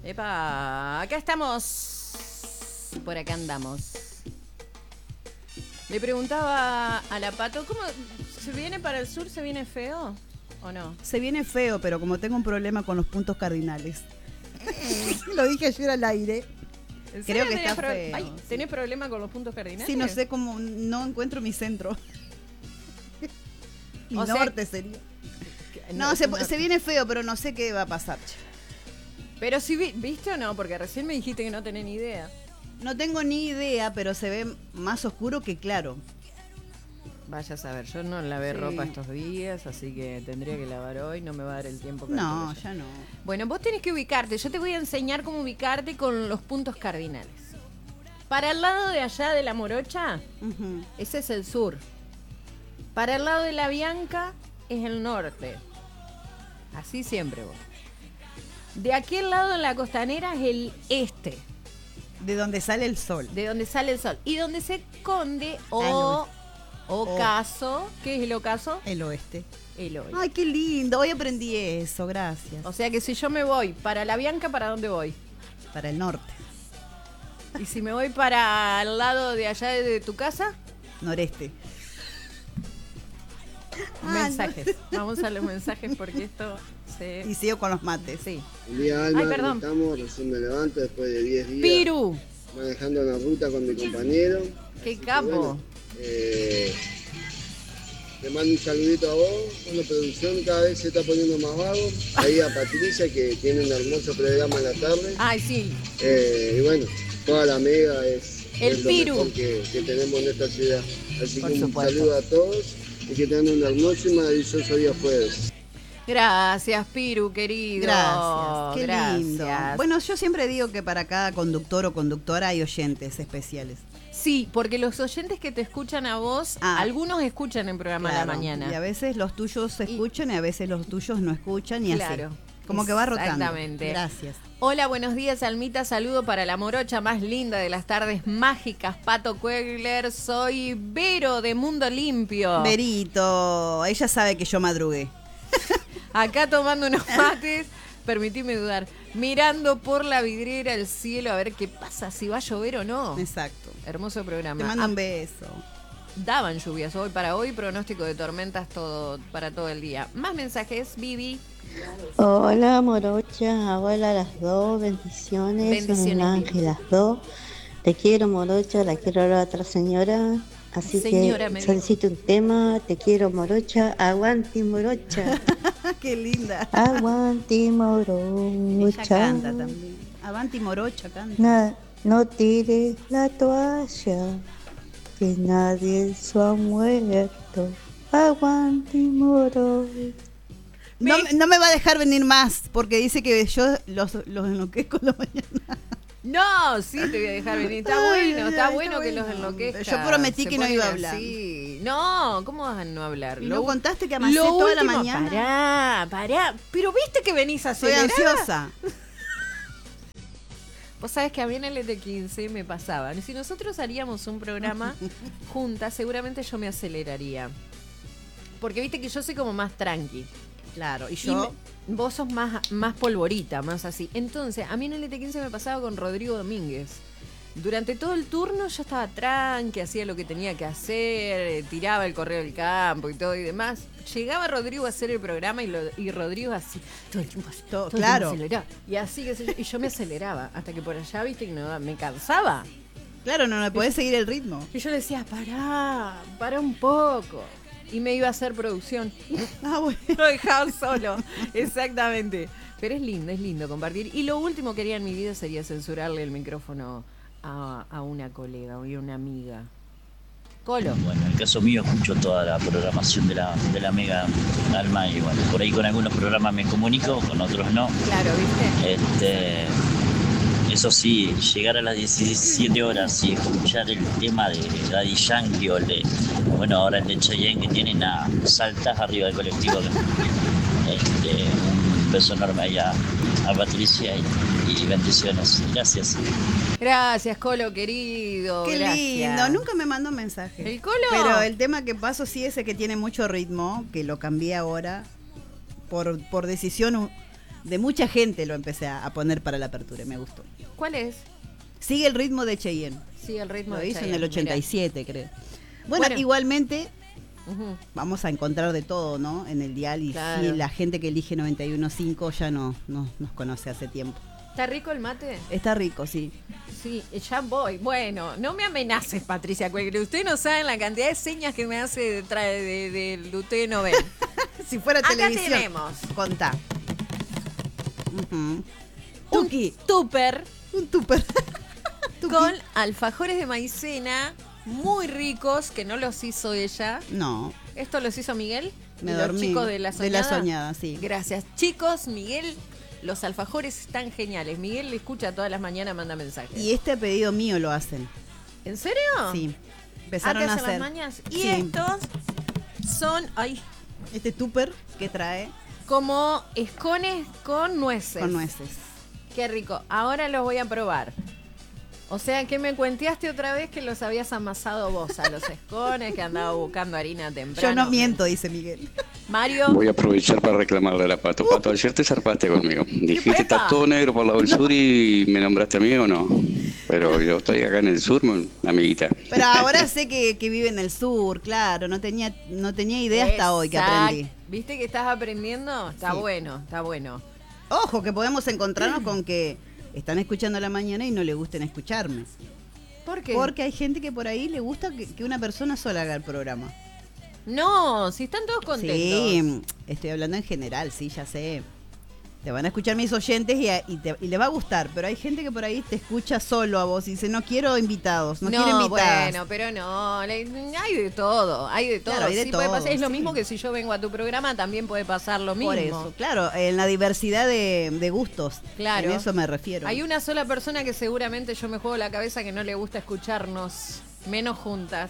Epa, acá estamos. Por acá andamos. Le preguntaba a la Pato, ¿cómo se viene para el sur? ¿Se viene feo o no? Se viene feo, pero como tengo un problema con los puntos cardinales. Lo dije ayer al aire. Creo que está feo. Ay, ¿tenés problema con los puntos cardinales? Sí, no sé cómo, no encuentro mi centro. Mi norte sería. No, se viene feo, pero no sé qué va a pasar. Pero si viste o no, porque recién me dijiste que no tenés ni idea. No tengo ni idea, pero se ve más oscuro que claro. Vaya a saber, yo no lavé ropa estos días, así que tendría que lavar hoy, no me va a dar el tiempo. No, ya no. Bueno, vos tenés que ubicarte, yo te voy a enseñar cómo ubicarte con los puntos cardinales. Para el lado de allá de la Morocha, ese es el sur. Para el lado de la Bianca es el norte. Así siempre vos. De aquel lado en la costanera es el este. De donde sale el sol. De donde sale el sol. Y donde se esconde ocaso. ¿Qué es el ocaso? El oeste. El oeste. Ay, qué lindo. Hoy aprendí eso, gracias. O sea que si yo me voy para la Bianca, ¿para dónde voy? Para el norte. Y si me voy para el lado de allá de tu casa, noreste. Mensajes. No. Vamos a los mensajes porque esto se... Y sigo con los mates. Sí. El día Alma, ay, perdón. Estamos, recién me levanto después de 10 días. Piru. Manejando una ruta con mi compañero. Qué capo. Bueno, te mando un saludito a vos. Bueno, producción cada vez se está poniendo más vago. Ahí a Patricia, que tiene un hermoso programa en la tarde. Ay, sí. Y bueno, toda la mega es lo Piru mejor que tenemos en esta ciudad. Así por que supuesto. un saludo a todos y que tengan un hermoso y maravilloso día jueves. Gracias, Piru, querido. Gracias, qué gracias. lindo. Bueno, yo siempre digo que para cada conductor o conductora hay oyentes especiales. Sí, porque los oyentes que te escuchan a vos, algunos escuchan en programa claro, a la mañana. Y a veces los tuyos se escuchan y a veces los tuyos no escuchan y claro, así. Como que va rotando. Exactamente. Gracias. Hola, buenos días, Almita. Saludo para la morocha más linda de las tardes mágicas, Pato Kuegler. Soy Vero de Mundo Limpio. Verito, ella sabe que yo madrugué. Acá tomando unos mates, permitime dudar, mirando por la vidriera el cielo a ver qué pasa, si va a llover o no. Exacto. Hermoso programa. Te mando un beso. Daban lluvias para hoy, pronóstico de tormentas para todo el día. Más mensajes, Vivi. Hola, morocha, hola a las dos, bendiciones. Soy un ángel, las dos. Te quiero, morocha, la quiero a la otra señora. Así señora, que solicito un tema, te quiero, morocha, aguante, morocha. Qué linda. Aguante, morocha. Ella canta también. Avanti, morocha, canta. No tires la toalla, que nadie se ha muerto. Aguante, morocha. No me va a dejar venir más, porque dice que yo los enloquezco la mañana. No, sí te voy a dejar venir. Está bueno que los enloquezca. Yo prometí que no iba a hablar. Sí. No, ¿cómo vas a no hablar? ¿Y no contaste que amasé toda la mañana? Pará. Pero viste que venís acelerada. Estoy ansiosa. Vos sabés que a mí en el ET15 me pasaba. Si nosotros haríamos un programa juntas, seguramente yo me aceleraría. Porque viste que yo soy como más tranqui. Claro, y yo... Vos sos más polvorita, más así. Entonces, a mí en el ET15 me pasaba con Rodrigo Domínguez. Durante todo el turno yo estaba tranqui, hacía lo que tenía que hacer, tiraba el correo del campo y todo y demás. Llegaba Rodrigo a hacer el programa y Rodrigo así, todo el tiempo así, todo claro. el tiempo aceleraba. Y así, qué sé yo, y yo me aceleraba, hasta que por allá, viste, que no, me cansaba. Claro, no podés seguir el ritmo. Y yo le decía, pará un poco. Y me iba a hacer producción. Bueno. Lo dejaba solo. Exactamente. Pero es lindo compartir. Y lo último que haría en mi vida sería censurarle el micrófono a una colega o a una amiga. Colo. Bueno, en el caso mío escucho toda la programación de la Mega Alma y bueno, por ahí con algunos programas me comunico, con otros no. Claro, ¿viste? Eso sí, llegar a las 17 horas y escuchar el tema de Daddy Yankee o ahora el de Chayanne que tiene, nada, saltas arriba del colectivo. Un beso enorme ahí a Patricia y bendiciones. Gracias. Gracias, Colo, querido. Qué gracias. lindo. Nunca me mandó mensaje. ¿El Colo? Pero el tema que paso sí ese que tiene mucho ritmo, que lo cambié ahora por decisión de mucha gente lo empecé a poner para la apertura, me gustó. ¿Cuál es? Sigue el ritmo de Cheyenne. Sí, el ritmo lo de hizo Cheyenne, en el 87, mirá. creo. Bueno, igualmente Uh-huh. vamos a encontrar de todo, ¿no? En el dial y Claro. sí, la gente que elige 91.5 ya no nos conoce hace tiempo. ¿Está rico el mate? Está rico, sí. Sí, ya voy. Bueno, no me amenaces, Patricia Cuegre. Usted no sabe la cantidad de señas que me hace detrás de ustedes no ven. Si fuera Acá televisión. tenemos Contá. un tupper Un tupper. con alfajores de maicena muy ricos, que no los hizo ella. No, ¿Esto los hizo Miguel? me ¿Y dormí. los chicos de la soñada? De la soñada, sí. Gracias. Chicos, Miguel, los alfajores están geniales. Miguel le escucha todas las mañanas, manda mensajes. Y este a pedido mío lo hacen. ¿En serio? Sí. Empezaron ¿Qué a hacen hacer. las mañanas? Y Sí. estos son, ay, Este tupper que trae como escones con nueces. con nueces. Qué rico. Ahora los voy a probar. O sea, que me cuenteaste otra vez que los habías amasado vos a los escones, que andaba buscando harina temprano. Yo no miento, dice Miguel. Mario, Voy a aprovechar para reclamarle a la Pato. Pato, ayer te zarpaste conmigo. Dijiste, ¡Epa! está todo negro por el lado del sur y me nombraste a mí o no. Pero yo estoy acá en el sur, amiguita. Pero ahora sé que vive en el sur, claro. No tenía idea hasta hoy que aprendí. ¿viste que estás aprendiendo? Está Sí. bueno, está bueno. Ojo, que podemos encontrarnos con que están escuchando a la mañana y no le gusten escucharme. ¿Por qué? Porque hay gente que por ahí le gusta que una persona sola haga el programa. No, si están todos contentos. Sí, estoy hablando en general, sí, ya sé. Te van a escuchar mis oyentes y le va a gustar, pero hay gente que por ahí te escucha solo a vos y dice, no quiero invitados, no quiero invitadas. Bueno, pero no, hay de todo, hay de todo. Claro, hay de Sí, puede todo, pasar, es lo sí. mismo que si yo vengo a tu programa, también puede pasar lo mismo. Por eso, claro, en la diversidad de gustos. Claro. En eso me refiero. Hay una sola persona que seguramente yo me juego la cabeza que no le gusta escucharnos, menos juntas.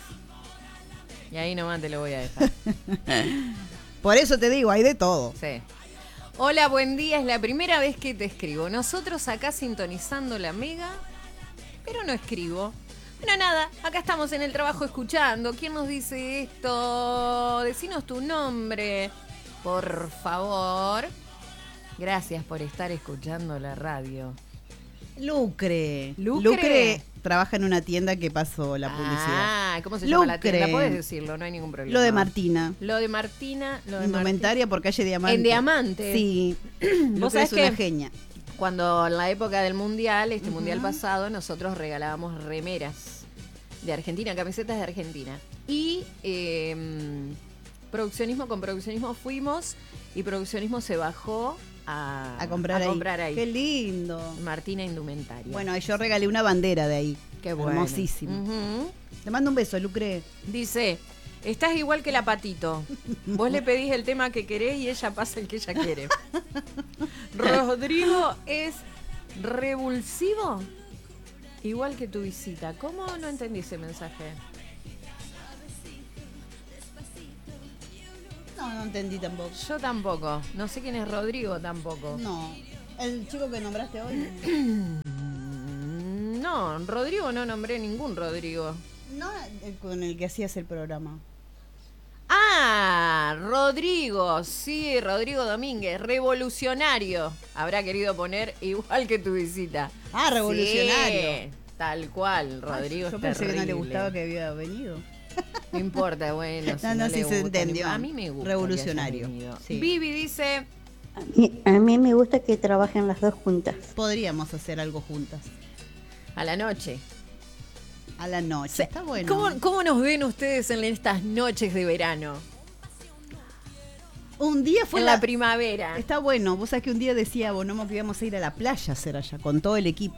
Y ahí nomás te lo voy a dejar. Por eso te digo, hay de todo. Sí. Hola, buen día, es la primera vez que te escribo. Nosotros acá sintonizando la Mega, pero no escribo. Bueno, nada, acá estamos en el trabajo escuchando. ¿Quién nos dice esto? Decinos tu nombre, por favor. Gracias por estar escuchando la radio. Lucre. ¿Lucre? Trabaja en una tienda que pasó la publicidad. Ah, ¿cómo se llama la Lucre. tienda? Puedes decirlo, no hay ningún problema. Lo de Martina. Lo de Martina. Indumentaria por calle Diamante. En Diamante. Sí. ¿Vos Lucre sabés es una que genia. cuando en la época del mundial, mundial pasado, nosotros regalábamos remeras de Argentina, camisetas de Argentina. Y produccionismo con produccionismo fuimos y produccionismo se bajó a comprar ahí. Qué lindo. Martina Indumentaria. Bueno, yo regalé una bandera de ahí. Qué bueno. Hermosísimo. Ujú. Te mando un beso, Lucre. Dice, estás igual que la Patito. Vos le pedís el tema que querés y ella pasa el que ella quiere. Rodrigo es revulsivo, igual que tu visita. ¿Cómo no entendí ese mensaje? No entendí tampoco. Yo tampoco. No sé quién es Rodrigo tampoco. No. El chico que nombraste hoy. No, Rodrigo no nombré ningún Rodrigo. No, con el que hacías el programa. Ah, Rodrigo, sí, Rodrigo Domínguez, revolucionario. Habrá querido poner igual que tu visita. Ah, revolucionario. Sí, tal cual, Rodrigo. Yo es pensé que no le terrible. gustaba que había venido. No importa, bueno. No, no, le sí se gusta, entendió. A mí me gusta. Revolucionario, que haya venido. sí. Vivi dice, A mí me gusta que trabajen las dos juntas. Podríamos hacer algo juntas. a la noche. A la noche. Está bueno. ¿Cómo nos ven ustedes en estas noches de verano? Un día fue En la primavera. Está bueno. Vos sabés que un día decía Bonomo que íbamos a ir a la playa a hacer allá con todo el equipo.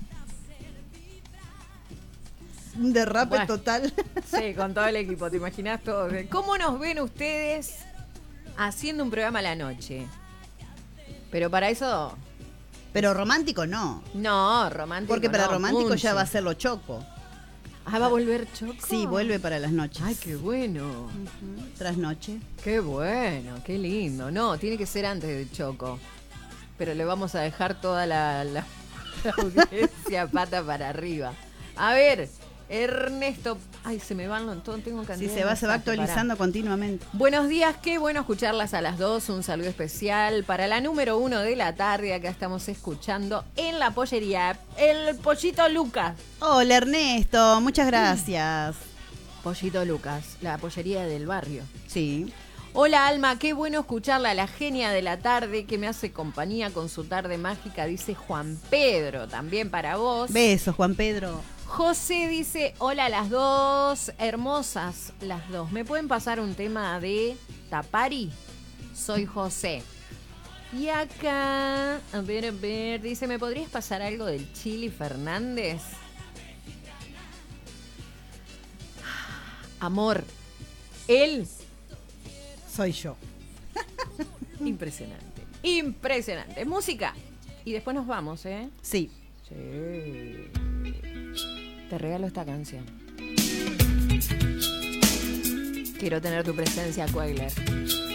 Un derrape Bueno. total. Sí, con todo el equipo, ¿te imaginas todo? ¿Cómo nos ven ustedes haciendo un programa a la noche? Pero para eso, Pero romántico no. no, romántico. Porque para no, romántico Punzi. ya va a ser lo choco. Ah, ¿va a volver Choco? Sí, vuelve para las noches. Ay, qué bueno. Trasnoche. Qué bueno, qué lindo. No, tiene que ser antes de Choco. Pero le vamos a dejar toda la audiencia pata para arriba. A ver, Ernesto, ay, se me van todo, tengo cantidad. Sí, se va actualizando continuamente. Buenos días, qué bueno escucharlas a las 2. Un saludo especial para la número 1 de la tarde. Acá estamos escuchando en la pollería el Pollito Lucas. Hola, Ernesto, muchas gracias. Pollito Lucas, la pollería del barrio. Sí. Hola, Alma, qué bueno escucharla, la genia de la tarde que me hace compañía con su tarde mágica, dice Juan Pedro, también para vos. Besos, Juan Pedro. José dice, hola las dos, hermosas las dos. ¿Me pueden pasar un tema de Tapari? Soy José. Y acá, a ver, dice, ¿me podrías pasar algo del Chili Fernández? Amor, él soy yo. Impresionante, impresionante. Música. Y después nos vamos, ¿eh? Sí. Sí. Te regalo esta canción. Quiero tener tu presencia, Coiler.